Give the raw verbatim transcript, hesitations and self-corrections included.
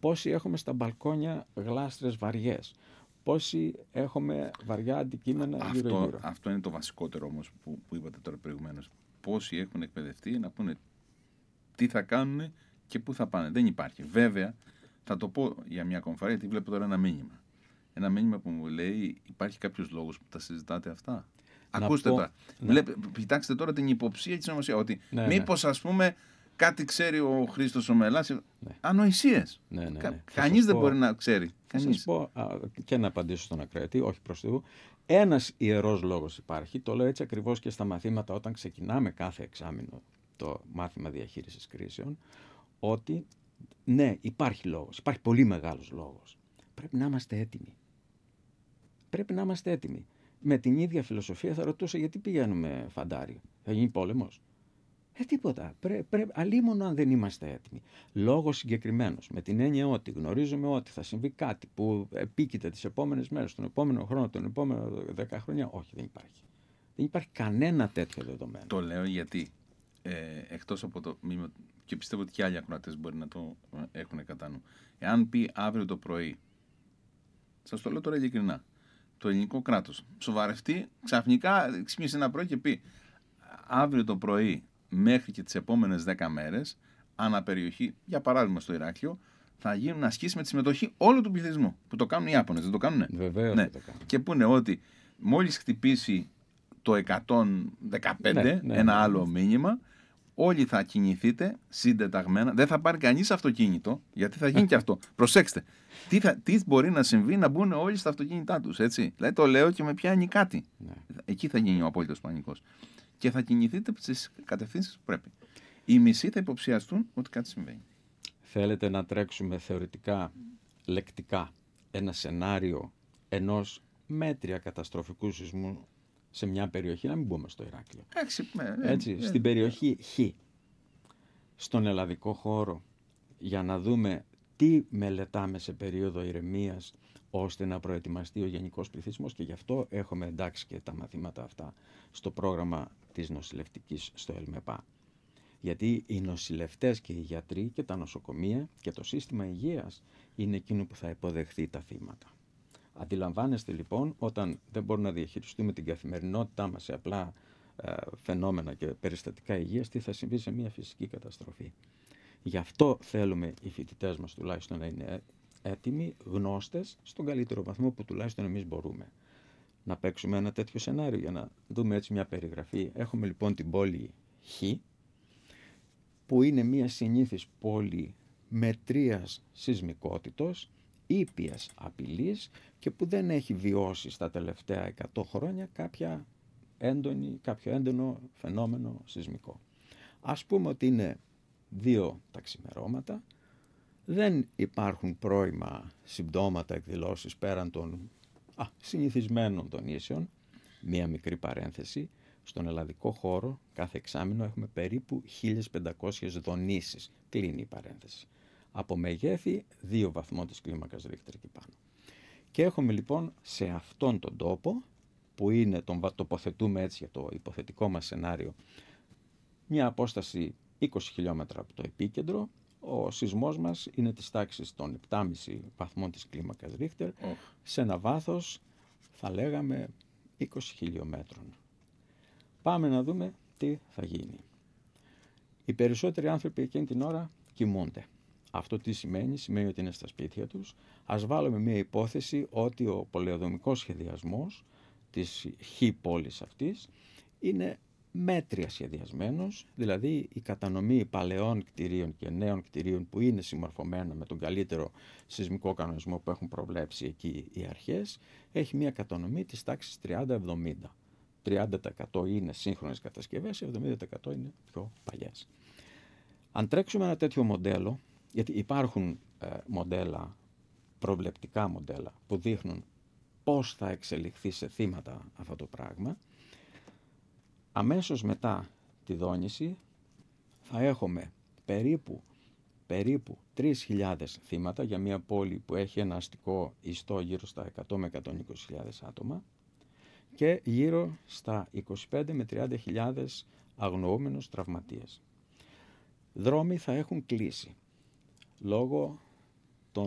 πόσοι έχουμε στα μπαλκόνια γλάστρες βαριές, πόσοι έχουμε βαριά αντικείμενα γύρω-γύρω. Αυτό είναι το βασικότερο όμως που, που είπατε τώρα προηγουμένως. Πόσοι έχουν εκπαιδευτεί να πούνε τι θα κάνουν και πού θα πάνε. Δεν υπάρχει. Βέβαια, θα το πω για μια ακόμη φορά, γιατί βλέπω τώρα ένα μήνυμα. Ένα μήνυμα που μου λέει: υπάρχει κάποιος λόγος που τα συζητάτε αυτά? Να Ακούστε πω, τώρα. Ναι. Βλέπε, κοιτάξτε τώρα την υποψία και την συνωμοσία. Ότι ναι, μήπως ναι. ας πούμε κάτι ξέρει ο Χρήστος ο Μελάς. Ναι. Ανοησίες. Ναι, ναι, ναι. Κανείς δεν πω, μπορεί να ξέρει. Θα σας πω α, και να απαντήσω στον ακροατή, όχι προς Θεού. Ένας ιερός λόγος υπάρχει. Το λέω έτσι ακριβώς και στα μαθήματα όταν ξεκινάμε κάθε εξάμηνο το μάθημα διαχείρισης κρίσεων. Ότι ναι, υπάρχει λόγος. Υπάρχει πολύ μεγάλος λόγος. Πρέπει να είμαστε έτοιμοι. Πρέπει να είμαστε έτοιμοι. Με την ίδια φιλοσοφία θα ρωτούσα γιατί πηγαίνουμε φαντάρι. Θα γίνει πόλεμος? Ε, τίποτα. Πρέ, πρέ, αλίμονο αν δεν είμαστε έτοιμοι. Λόγος συγκεκριμένος. Με την έννοια ότι γνωρίζουμε ότι θα συμβεί κάτι που επίκειται τις επόμενες μέρες, τον επόμενο χρόνο, τον επόμενο δέκα χρόνια. Όχι, δεν υπάρχει. Δεν υπάρχει κανένα τέτοιο δεδομένο. Το λέω γιατί ε, εκτός από το μήνυμα, και πιστεύω ότι και άλλοι ακροατές μπορεί να το έχουν κατά νου. Εάν πει αύριο το πρωί, σας το λέω τώρα ειλικρινά, το ελληνικό κράτος σοβαρευτεί, ξαφνικά ξυπνήσει ένα πρωί και πει αύριο το πρωί μέχρι και τις επόμενες δέκα μέρες, αναπεριοχή, για παράδειγμα στο Ηράκλειο, θα γίνουν ασκήσεις με τη συμμετοχή όλου του πληθυσμού. Που το κάνουν οι Ιάπωνες, δεν το κάνουνε? Βεβαίως, ναι. το κάνουν. Και που είναι ότι μόλις χτυπήσει το εκατόν δεκαπέντε, ναι, ναι, ένα ναι, άλλο ναι. μήνυμα, όλοι θα κινηθείτε συντεταγμένα. Δεν θα πάρει κανείς αυτοκίνητο, γιατί θα γίνει και αυτό. Προσέξτε. Τι, θα, τι μπορεί να συμβεί να μπουν όλοι στα αυτοκίνητά τους, έτσι. Δηλαδή το λέω και με πιάνει κάτι. Ναι. Εκεί θα γίνει ο απόλυτος πανικός. Και θα κινηθείτε στις κατευθύνσεις που πρέπει. Οι μισοί θα υποψιαστούν ότι κάτι συμβαίνει. Θέλετε να τρέξουμε θεωρητικά, λεκτικά, ένα σενάριο ενός μέτρια καταστροφικού σεισμού σε μια περιοχή, να μην μπούμε στο Ηράκλειο. Έτσι, Έτσι, ε, στην περιοχή Χ, στον ελλαδικό χώρο, για να δούμε τι μελετάμε σε περίοδο ηρεμίας, ώστε να προετοιμαστεί ο γενικός πληθυσμός, και γι' αυτό έχουμε εντάξει και τα μαθήματα αυτά στο πρόγραμμα της νοσηλευτικής στο ΕΛΜΕΠΑ. Γιατί οι νοσηλευτές και οι γιατροί και τα νοσοκομεία και το σύστημα υγείας είναι εκείνο που θα υποδεχθεί τα θύματα. Αντιλαμβάνεστε λοιπόν, όταν δεν μπορούμε να διαχειριστούμε την καθημερινότητά μας σε απλά ε, φαινόμενα και περιστατικά υγείας, τι θα συμβεί σε μια φυσική καταστροφή. Γι' αυτό θέλουμε οι φοιτητές μας τουλάχιστον να είναι έτοιμοι, γνώστες, στον καλύτερο βαθμό που τουλάχιστον εμείς μπορούμε. Να παίξουμε ένα τέτοιο σενάριο για να δούμε έτσι μια περιγραφή. Έχουμε λοιπόν την πόλη Χ, που είναι μια συνήθις πόλη μετρίας σεισμικότητος, ήπιας απειλής και που δεν έχει βιώσει στα τελευταία εκατό χρόνια κάποια έντονη, κάποιο έντονο φαινόμενο σεισμικό. Ας πούμε ότι είναι δύο τα ξημερώματα, δεν υπάρχουν πρώιμα συμπτώματα, εκδηλώσεις πέραν των α, συνηθισμένων των ίσεων. Μία μικρή παρένθεση, στον ελλαδικό χώρο κάθε εξάμηνο έχουμε περίπου χίλιες πεντακόσιες δονήσεις, κλείνει η παρένθεση. Από μεγέθη δύο βαθμών της κλίμακας Ρίχτερ και πάνω. Και έχουμε λοιπόν σε αυτόν τον τόπο, που είναι, τον τοποθετούμε έτσι για το υποθετικό μας σενάριο, μια απόσταση είκοσι χιλιόμετρα από το επίκεντρο, ο σεισμός μας είναι της τάξης των επτά κόμμα πέντε βαθμών της κλίμακας Ρίχτερ, oh. σε ένα βάθος θα λέγαμε είκοσι χιλιόμετρων. Πάμε να δούμε τι θα γίνει. Οι περισσότεροι άνθρωποι εκείνη την ώρα κοιμούνται. Αυτό τι σημαίνει? Σημαίνει ότι είναι στα σπίτια τους. Ας βάλουμε μια υπόθεση ότι ο πολεοδομικός σχεδιασμός της Χ πόλης αυτής είναι μέτρια σχεδιασμένος, δηλαδή η κατανομή παλαιών κτηρίων και νέων κτηρίων που είναι συμμορφωμένα με τον καλύτερο σεισμικό κανονισμό που έχουν προβλέψει εκεί οι αρχές, έχει μια κατανομή της τάξης τριάντα εβδομήντα. τριάντα τοις εκατό είναι σύγχρονες κατασκευές, εβδομήντα τοις εκατό είναι πιο παλιές. Αν τρέξουμε ένα τέτοιο μοντέλο, γιατί υπάρχουν ε, μοντέλα, προβλεπτικά μοντέλα, που δείχνουν πώς θα εξελιχθεί σε θύματα αυτό το πράγμα, αμέσως μετά τη δόνηση θα έχουμε περίπου, περίπου τρεις χιλιάδες θύματα για μια πόλη που έχει ένα αστικό ιστό γύρω στα εκατό με εκατόν είκοσι χιλιάδες άτομα και γύρω στα είκοσι πέντε με τριάντα χιλιάδες αγνοούμενους τραυματίες. Δρόμοι θα έχουν κλείσει λόγω